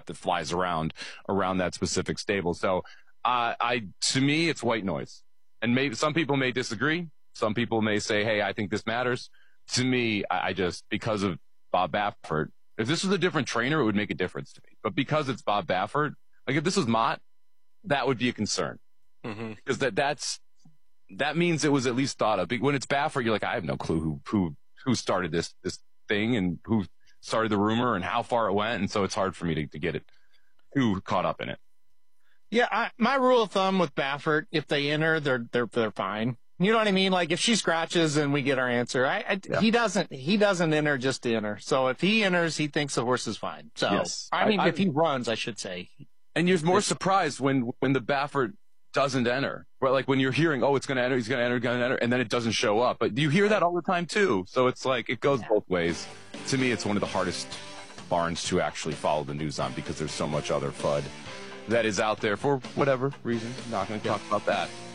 crap that flies around that specific stable. So, to me, it's white noise. And maybe some people may disagree. Some people may say, hey, I think this matters. To me, I just, because of Bob Baffert, if this was a different trainer, it would make a difference to me. But because it's Bob Baffert, like if this was Mott, that would be a concern. Because that means it was at least thought of. When it's Baffert, you're like, I have no clue who started this thing and who started the rumor and how far it went. And so it's hard for me to get it too caught up in it. Yeah, my rule of thumb with Baffert, if they enter, they're fine. You know what I mean? Like if she scratches and we get our answer, he doesn't enter just to enter. So if he enters, he thinks the horse is fine. So yes. if he runs, I should say. And you're more surprised when the Baffert doesn't enter. Right? Like when you're hearing, oh, it's going to enter, he's going to enter, and then it doesn't show up. But you hear that all the time too. So it's like it goes both ways. To me, it's one of the hardest barns to actually follow the news on because there's so much other FUD that is out there for whatever reason. Not going to talk about that.